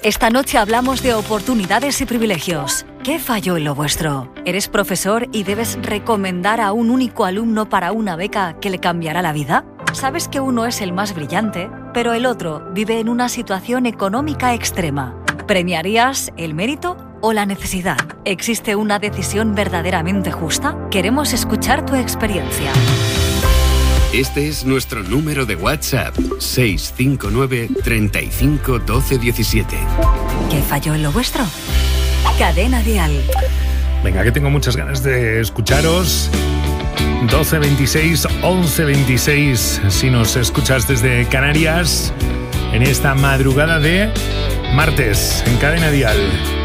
Esta noche hablamos de oportunidades y privilegios. ¿Qué falló en lo vuestro? ¿Eres profesor y debes recomendar a un único alumno para una beca que le cambiará la vida? Sabes que uno es el más brillante, pero el otro vive en una situación económica extrema. ¿Premiarías el mérito o la necesidad? ¿Existe una decisión verdaderamente justa? Queremos escuchar tu experiencia. Este es nuestro número de WhatsApp, 659 35 12 17. ¿Qué falló en lo vuestro? Cadena Dial. Venga, que tengo muchas ganas de escucharos. 12 26 11 26, si nos escuchas desde Canarias, en esta madrugada de martes, en Cadena Dial.